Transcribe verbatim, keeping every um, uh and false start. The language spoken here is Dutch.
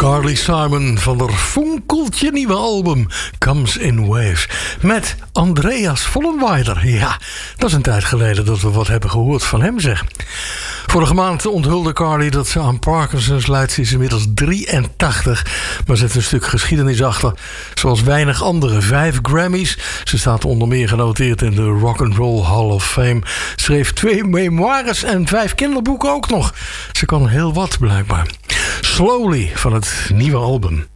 Carly Simon van haar fonkeltje nieuwe album Comes in Waves. Met Andreas Vollenweider. Ja, dat is een tijd geleden dat we wat hebben gehoord van hem, zeg. Vorige maand onthulde Carly dat ze aan Parkinson's lijdt. Ze is inmiddels drieëntachtig, maar zet een stuk geschiedenis achter. Zoals weinig andere. Vijf Grammys. Ze staat onder meer genoteerd in de Rock and Roll Hall of Fame. Schreef twee memoires en vijf kinderboeken ook nog. Ze kan heel wat, blijkbaar. Slowly van het nieuwe album.